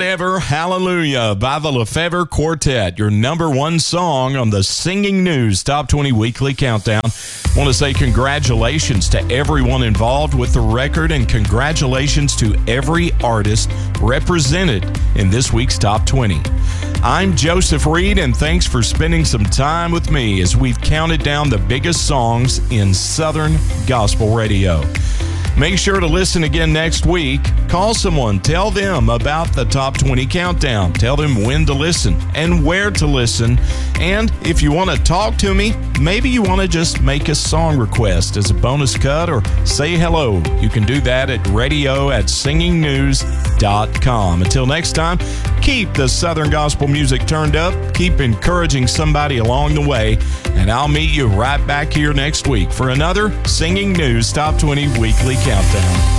Lefebvre, Hallelujah by the Lefebvre Quartet, your number one song on the Singing News Top 20 Weekly Countdown. Want to say congratulations to everyone involved with the record and congratulations to every artist represented in this week's Top 20. I'm Joseph Reed, and thanks for spending some time with me as we've counted down the biggest songs in Southern Gospel Radio. Make sure to listen again next week. Call someone. Tell them about the Top 20 Countdown. Tell them when to listen and where to listen. And if you want to talk to me, maybe you want to just make a song request as a bonus cut or say hello. You can do that at radio@singingnews.com. Until next time, keep the Southern Gospel music turned up. Keep encouraging somebody along the way. And I'll meet you right back here next week for another Singing News Top 20 Weekly Countdown.